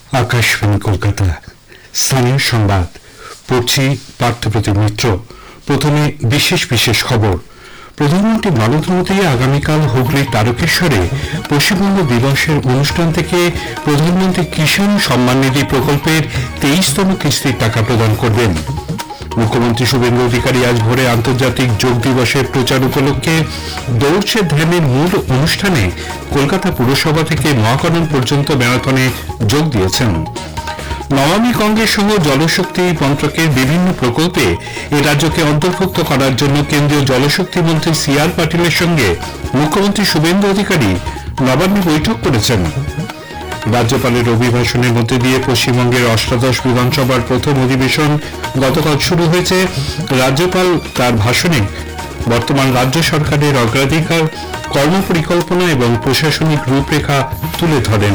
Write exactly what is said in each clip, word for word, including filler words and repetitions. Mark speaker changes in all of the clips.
Speaker 1: আকাশবাণী কলকাতা, স্থানীয় সংবাদ পড়ছি পার্থপ্রতিম মিত্র। প্রথমে বিশেষ বিশেষ খবর। প্রধানমন্ত্রী নরেন্দ্র মোদী আগামীকাল হুগলির তারকেশ্বরে পশ্চিমবঙ্গ দিবসের অনুষ্ঠান থেকে প্রধানমন্ত্রী কিষাণ সম্মান নিধি প্রকল্পের তেইশতম কিস্তির টাকা প্রদান করবেন। মুখ্যমন্ত্রী শুভেন্দু অধিকারী আজ ভোরে আন্তর্জাতিক যোগ দিবসের প্রচার উপলক্ষে দৌড়ছে ধ্যানের মূল অনুষ্ঠানে কলকাতা পুরসভা থেকে মহাকরণ পর্যন্ত ম্যারাথনে যোগ দিয়েছেন। নমামি গঙ্গে সহ জলশক্তি মন্ত্রকের বিভিন্ন প্রকল্পে এ রাজ্যকে অন্তর্ভুক্ত করার জন্য কেন্দ্রীয় জলশক্তি মন্ত্রী সি আর পাটিলের সঙ্গে মুখ্যমন্ত্রী শুভেন্দু অধিকারী নবান্নে বৈঠক করেছেন। রাজ্যপালের অভিভাষণের মধ্যে দিয়ে পশ্চিমবঙ্গের অষ্টাদশ বিধানসভার প্রথম অধিবেশন গতকাল শুরু হয়েছে। রাজ্যপাল তার ভাষণে বর্তমান রাজ্য সরকারের অগ্রাধিকার, কর্মপরিকল্পনা এবং প্রশাসনিক রূপরেখা তুলে ধরেন।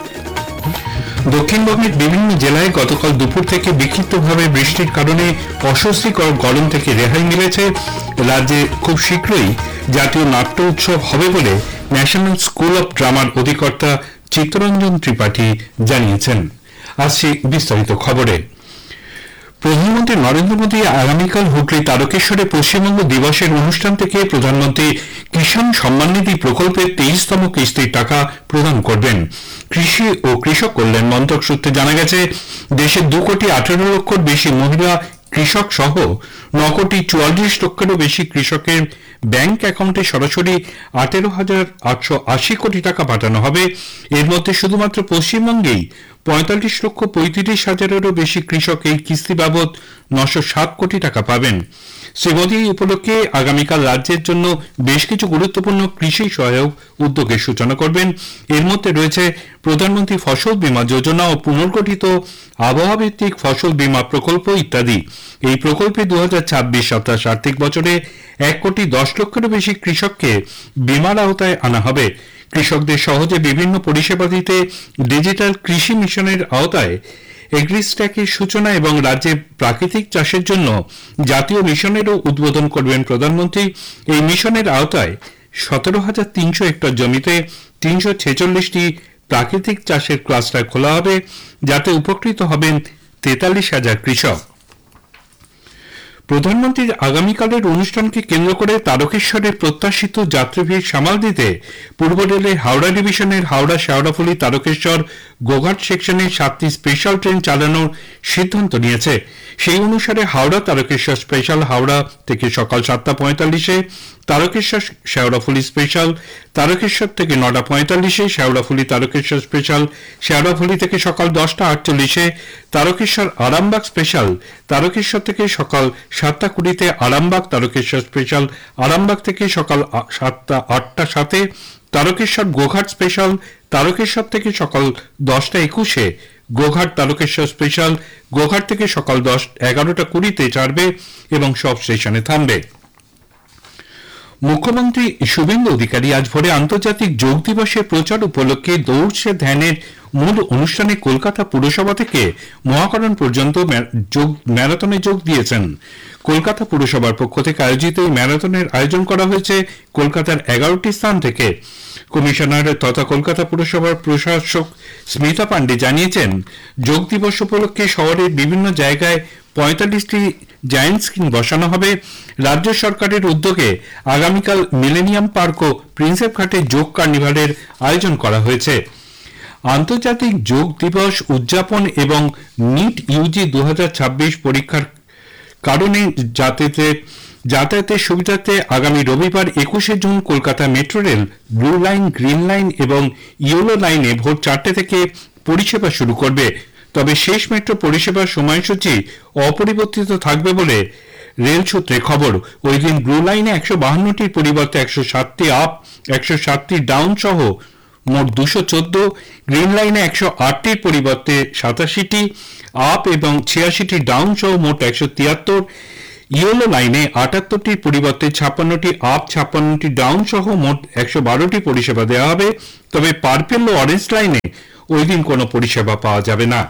Speaker 1: দক্ষিণবঙ্গের বিভিন্ন জেলায় গতকাল দুপুর থেকে বিক্ষিপ্তভাবে বৃষ্টির কারণে অস্বস্তিকর গরম থেকে রেহাই মিলেছে। রাজ্যে খুব শীঘ্রই জাতীয় নাট্য উৎসব হবে বলে ন্যাশনাল স্কুল অব ড্রামার অধিকর্তা চিত্তরঞ্জন ত্রিপাঠী জানিয়েছেন। আসছে বিস্তারিত খবরে। প্রধানমন্ত্রী নরেন্দ্র মোদী আগামীকাল হুগলি তারকেশ্বরে পশ্চিমবঙ্গ দিবসের অনুষ্ঠান থেকে প্রধানমন্ত্রী কিষাণ সম্মান নিধি প্রকল্পের তেইশতম কিস্তির টাকা প্রদান করবেন। কৃষি ও কৃষক কল্যাণ মন্ত্রক সূত্রে জানা গেছে, দেশের দু কোটি আঠারো লক্ষর বেশি মহিলা কৃষক সহ ন কোটি চুয়াল্লিশ লক্ষেরও বেশি কৃষকের ব্যাংক অ্যাকাউন্টে সরাসরি আঠেরো হাজার আটশো আশি কোটি টাকা পাঠানো হবে। এর মধ্যে শুধুমাত্র পশ্চিমবঙ্গেই পঁয়তাল্লিশ লক্ষ পঁয়ত্রিশ হাজারেরও বেশি কৃষক এই কিস্তি বাবদ নশো সাত কোটি টাকা পাবেন। শ্রী মোদী এই উপলক্ষে আগামীকাল রাজ্যের জন্য বেশ কিছু গুরুত্বপূর্ণ কৃষি সহায়ক উদ্যোগের সূচনা করবেন। এর মধ্যে রয়েছে প্রধানমন্ত্রী ফসল বীমা যোজনা ও পুনর্গঠিত আবহাওয়া ভিত্তিক ফসল বীমা প্রকল্প ইত্যাদি। এই প্রকল্পে দু হাজার ছাব্বিশ সাতাশ আর্থিক বছরে এক কোটি দশ লক্ষেরও বেশি কৃষককে বীমার আওতায় আনা হবে। কৃষকদের সহজে বিভিন্ন পরিষেবা দিতে ডিজিটাল কৃষি মিশনের আওতায় এগ্রিস্ট্যাকের সূচনা এবং রাজ্যে প্রাকৃতিক চাষের জন্য জাতীয় মিশনেরও উদ্বোধন করবেন প্রধানমন্ত্রী। এই মিশনের আওতায় সতেরো হাজার তিনশো হেক্টর জমিতে তিনশো ছেচল্লিশটি প্রাকৃতিক চাষের ক্লাস্টার খোলা হবে, যাতে উপকৃত হবেন তেতাল্লিশ হাজার কৃষক। প্রধানমন্ত্রীর আগামীকালের অনুষ্ঠানকে কেন্দ্র করে তারকেশ্বরের প্রত্যাশিত যাত্রী ভিড় সামাল দিতে পূর্ব রেলের হাওড়া ডিভিশনের হাওড়া শেওড়াফুলি তারকেশ্বর গোঘাট সেকশনে সাতটি স্পেশাল ট্রেন চালানোর সিদ্ধান্ত নিয়েছে। সেই অনুসারে হাওড়া তারকেশ্বর স্পেশাল হাওড়া থেকে সকাল সাতটা পঁয়তাল্লিশে, তারকেশ্বর শেওড়াফুলি স্পেশাল তারকেশ্বর থেকে নটা পঁয়তাল্লিশে, শেওড়াফুলি তারকেশ্বর স্পেশাল শেওড়াফুলি থেকে সকাল দশটা আটচল্লিশে, তারকেশ্বর আরামবাগ স্পেশাল তারকেশ্বর থেকে সকাল সাতটা কুড়িতে, আরামবাগ তারকেশ্বর স্পেশাল আরামবাগ থেকে সকাল সাতটা আটটা সাতে, তারকেশ্বর গোঘাট স্পেশাল তারকেশ্বর থেকে সকাল দশটা একুশে, গোঘাট তারকেশ্বর স্পেশাল গোঘাট থেকে সকাল দশ এগারোটা কুড়িতে ছাড়বে এবং সব স্টেশনে থামবে। মুখ্যমন্ত্রী শুভেন্দু অধিকারী আজ ভোরে আন্তর্জাতিক যোগ দিবসের প্রচার উপলক্ষে দৌড়ছে ধ্যানের মূল অনুষ্ঠানে কলকাতা পুরসভা থেকে মহাকরণ পর্যন্ত যোগ ম্যারাথনে যোগ দিয়েছেন। কলকাতা পুরসভার পক্ষ থেকে আয়োজিত এই ম্যারাথনের আয়োজন করা হয়েছে কলকাতার এগারোটি স্থান থেকে। কমিশনার তথা কলকাতা পুরসভার প্রশাসক স্মিতা পান্ডে জানিয়েছেন, যোগ দিবস উপলক্ষে শহরের বিভিন্ন জায়গায় পঁয়তাল্লিশটি জায়ান্ট স্ক্রিন বসানো হবে। রাজ্য সরকারের উদ্যোগে আগামীকাল মিলেনিয়াম পার্ক ও প্রিন্সেপ ঘাটে যোগ কার্নিভালের আয়োজন করা হয়েছে। আন্তর্জাতিক যোগ দিবস উদযাপন এবং নিট ইউজি দু হাজার ছাব্বিশ পরীক্ষার কারণে যাতায়াতের যাতায়াতের সুবিধার্থে আগামী রবিবার একুশে June Kolkata metro rail blue line, green line এবং ইয়েলো লাইনে ভোর চারটে থেকে পরিষেবা শুরু করবে। তবে শেষ মেট্রো পরিষেবার সময়সূচি অপরিবর্তিত থাকবে বলে রেল সূত্রে খবর। ওই দিন ব্লু লাইনে একশো বাহান্নটির পরিবর্তে একশো সাতটি আপ, একশো সাতটি ডাউন সহ মোট দুশো চোদ্দ, গ্রিন লাইনে একশো আটটির পরিবর্তে সাতাশিটি আপ এবং ছিয়াশিটি ডাউন সহ মোট একশো তিয়াত্তর, ইয়েলো লাইনে আটাত্তরটির পরিবর্তে ছাপ্পান্নটি আপ, ছাপ্পান্নটি ডাউন সহ মোট একশো বারোটি পরিষেবা দেওয়া হবে। তবে পার্পেল ও অরেঞ্জ লাইনে ওই দিন কোনো পরিষেবা পাওয়া যাবে না।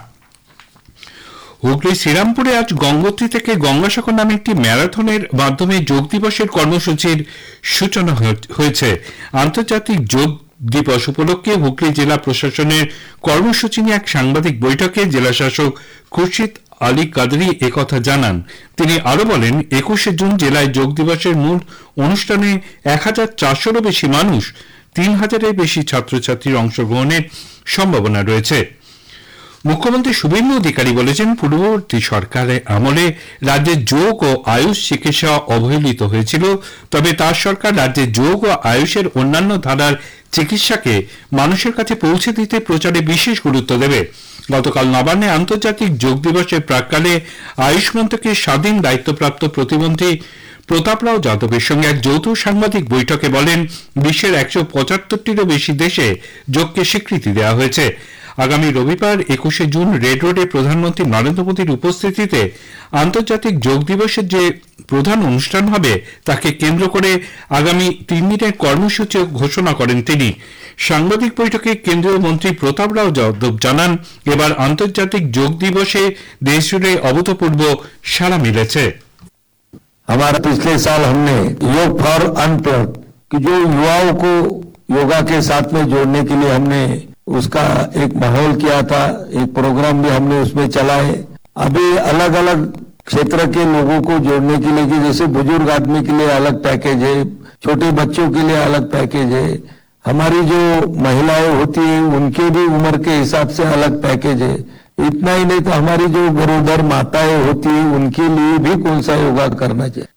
Speaker 1: হুগলি শ্রীরামপুরে আজ গঙ্গোত্রী থেকে গঙ্গাসাগর নামে একটি ম্যারাথনের মাধ্যমে যোগ দিবসের কর্মসূচির সূচনা হয়েছে। আন্তর্জাতিক যোগ দিবস উপলক্ষে হুগলি জেলা প্রশাসনের কর্মসূচি নিয়ে এক সাংবাদিক বৈঠকে জেলা শাসক খুরশিদ আলী কাদরি একথা জানান। তিনি আরো বলেন, একুশে জুন জেলায় যোগ দিবসের মূল অনুষ্ঠানে এক হাজার চারশোরও বেশি মানুষ, তিন হাজারের বেশি ছাত্রছাত্রীর অংশগ্রহণের সম্ভাবনা রয়েছে। মুখ্যমন্ত্রী শুভেন্দু অধিকারী বলেছেন, পূর্ববর্তী সরকারের আমলে রাজ্যে যোগ ও আয়ুষ চিকিৎসা অবহেলিত হয়েছিল, তবে তার সরকার রাজ্যে যোগ ও আয়ুষের অন্যান্য ধারার চিকিৎসাকে মানুষের কাছে পৌঁছে দিতে প্রচারে বিশেষ গুরুত্ব দেবে। গতকাল নবান্নে আন্তর্জাতিক যোগ দিবসের প্রাক্কালে আয়ুষ মন্ত্রকের স্বাধীন দায়িত্বপ্রাপ্ত প্রতিমন্ত্রী প্রতাপ রাও যাদবের সঙ্গে এক যৌথ সাংবাদিক বৈঠকে বলেন, বিশ্বের একশো পঁচাত্তরটিরও বেশি দেশে যোগকে স্বীকৃতি দেওয়া হয়েছে। আগামী রবিবার একুশে জুন রেড রোডে প্রধানমন্ত্রী নরেন্দ্র মোদীর উপস্থিতিতে আন্তর্জাতিক যোগ দিবসের যে প্রধান অনুষ্ঠান হবে তাকে কেন্দ্র করে আগামী তিন দিনের কর্মসূচি ঘোষণা করেন তিনি। সাংবাদিক বৈঠকে কেন্দ্রীয় মন্ত্রী প্রতাপ রাও যাদব জানান, এবার আন্তর্জাতিক যোগ দিবসে দেশজুড়ে অভূতপূর্ব সাড়া মিলেছে।
Speaker 2: हमारा पिछले साल हमने योग फॉर अनप्लग कि जो युवाओं को योगा के साथ में जोड़ने के लिए हमने उसका एक माहौल किया था, एक प्रोग्राम भी हमने उसमें चलाए। अभी अलग अलग क्षेत्र के लोगों को जोड़ने के लिए, कि जैसे बुजुर्ग आदमी के लिए अलग पैकेज है, छोटे बच्चों के लिए अलग पैकेज है, हमारी जो महिलाएं होती है उनके भी उम्र के हिसाब से अलग पैकेज है। इतना ही नहीं तो हमारी जो गरोदर माताएं होती है उनके लिए भी कौन सा योगा करना चाहिए।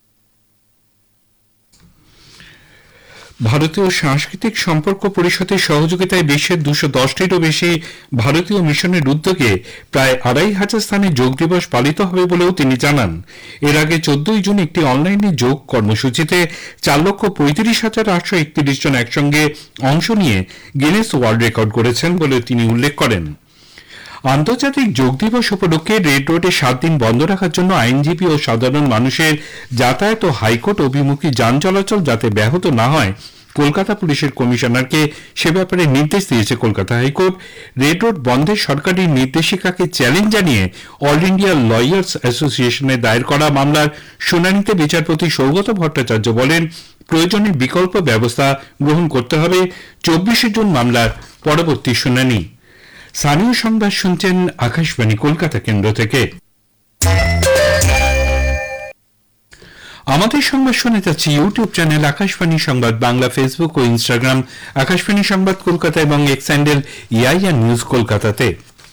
Speaker 1: ভারতীয় সাংস্কৃতিক সম্পর্ক পরিষদের সহযোগিতায় বিশ্বের দুশো দশটিরও বেশি ভারতীয় মিশনের উদ্যোগে প্রায় আড়াই হাজার স্থানে যোগ দিবস পালিত হবে বলেও তিনি জানান। এর আগে চোদ্দই জুন একটি অনলাইনে যোগ কর্মসূচিতে চার লক্ষ পঁয়ত্রিশ হাজার আটশো একত্রিশ জন একসঙ্গে অংশ নিয়ে গিনেস ওয়ার্ল্ড রেকর্ড করেছেন বলে তিনি উল্লেখ করেন। আন্তর্জাতিক যোগ দিবস উপলক্ষে রেড রোডে সাত দিন বন্ধ রাখার জন্য আইনজীবী ও সাধারণ মানুষের যাতায়াত ও হাইকোর্ট অভিমুখী যান চলাচল যাতে ব্যাহত না হয়, কলকাতা পুলিশের কমিশনারকে সে ব্যাপারে নির্দেশ দিয়েছে কলকাতা হাইকোর্ট। রেড রোড বন্ধের সরকারি নির্দেশিকাকে চ্যালেঞ্জ জানিয়ে অল ইন্ডিয়া লয়ার্স অ্যাসোসিয়েশনে দায়ের করা মামলার শুনানিতে বিচারপতি সৌগত ভট্টাচার্য বলেন, প্রয়োজনে বিকল্প ব্যবস্থা গ্রহণ করতে হবে। চব্বিশে জুন মামলার পরবর্তী শুনানি। স্থানীয় সংবাদ শুনছেন আকাশবাণী কলকাতা কেন্দ্র থেকে। আমাদের সংবাদ শুনে যাচ্ছে ইউটিউব চ্যানেল আকাশবাণী সংবাদ বাংলা, ফেসবুক ও ইনস্টাগ্রাম আকাশবাণী সংবাদ কলকাতা এবং এক্স হ্যান্ডেল এআইআর নিউজ কলকাতাতে।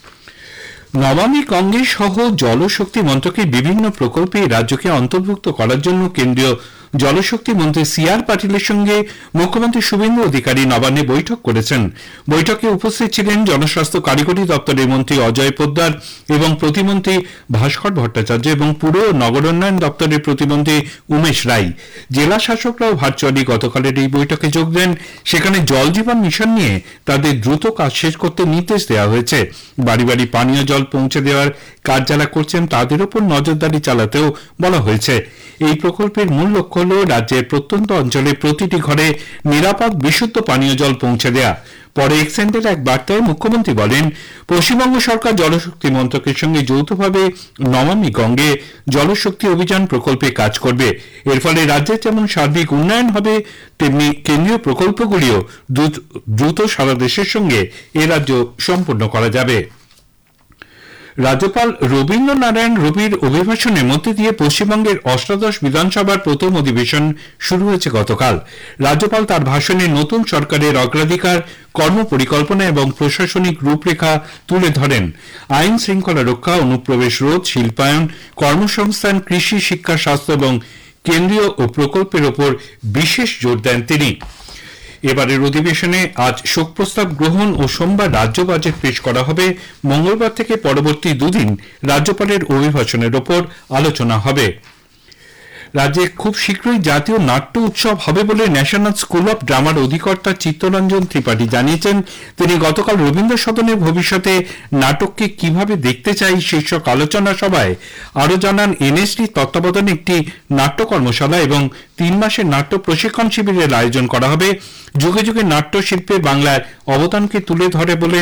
Speaker 1: নমামি গঙ্গে সহ জলশক্তি মন্ত্রকের বিভিন্ন প্রকল্পে রাজ্যকে অন্তর্ভুক্ত করার জন্য কেন্দ্রীয় জলশক্তি মন্ত্রী সি আর পাটিলের সঙ্গে মুখ্যমন্ত্রী শুভেন্দু অধিকারী নবান্নে বৈঠক করেছেন। বৈঠকে উপস্থিত ছিলেন জনস্বাস্থ্য কারিগরি দপ্তরের মন্ত্রী অজয় পোদ্দার এবং প্রতিমন্ত্রী ভাস্কর ভট্টাচার্য এবং পুর ও নগরোন্নয়ন দপ্তরের প্রতিমন্ত্রী উমেশ রায়। জেলা শাসকরাও ভার্চুয়ালি গতকালের এই বৈঠকে যোগ দেন। সেখানে জল জীবন মিশন নিয়ে তাদের দ্রুত কাজ শেষ করতে নির্দেশ দেওয়া হয়েছে। বাড়ি বাড়ি পানীয় জল পৌঁছে দেওয়ার কাজ যারা করছেন তাদের উপর নজরদারি চালাতেও বলা হয়েছে। এই প্রকল্পের মূল লক্ষ্য হল রাজ্যের প্রত্যন্ত অঞ্চলে প্রতিটি ঘরে নিরাপদ বিশুদ্ধ পানীয় জল পৌঁছে দেয়া। পরে এক্সেন্ডের এক বার্তায় মুখ্যমন্ত্রী বলেন, পশ্চিমবঙ্গ সরকার জলশক্তি মন্ত্রকের সঙ্গে যৌথভাবে নমামি গঙ্গে জলশক্তি অভিযান প্রকল্পে কাজ করবে। এর ফলে রাজ্যের যেমন সার্বিক উন্নয়ন হবে, তেমনি কেন্দ্রীয় প্রকল্পগুলিও দ্রুত সারা দেশের সঙ্গে এ রাজ্য সম্পন্ন করা যাবে। রাজ্যপাল রবীন্দ্র নারায়ণ রবির অভিভাষণের মধ্যে দিয়ে পশ্চিমবঙ্গের অষ্টাদশ বিধানসভার প্রথম অধিবেশন শুরু হয়েছে গতকাল। রাজ্যপাল তার ভাষণে নতুন সরকারের অগ্রাধিকার, কর্মপরিকল্পনা এবং প্রশাসনিক রূপরেখা তুলে ধরেন। আইন শৃঙ্খলা রক্ষা, অনুপ্রবেশ রোধ, শিল্পায়ন, কর্মসংস্থান, কৃষি, শিক্ষা, স্বাস্থ্য এবং কেন্দ্রীয় ও প্রকল্পের ওপর বিশেষ জোর দেন তিনি। এবারের অধিবেশনে আজ শোক প্রস্তাব গ্রহণ ও সোমবার রাজ্য বাজেট পেশ করা হবে। মঙ্গলবার থেকে পরবর্তী দুদিন রাজ্যপালের অভিভাষণের ওপর আলোচনা হবে। রাজ্যে খুব শীঘ্রই জাতীয় নাট্য উৎসব হবে বলে ন্যাশনাল স্কুল অব ড্রামার অধিকর্তা চিত্তরঞ্জন ত্রিপাঠী জানিয়েছেন। তিনি গতকাল রবীন্দ্র সদনে ভবিষ্যতে নাটককে কিভাবে দেখতে চাই শীর্ষক আলোচনা সভায় আরও জানান, এনএসডি তত্ত্বাবধানে একটি নাট্য কর্মশালা এবং তিন মাসের নাট্য প্রশিক্ষণ শিবিরের আয়োজন করা হবে। যুগে যুগে নাট্য শিল্পে বাংলার অবদানকে তুলে ধরে বলে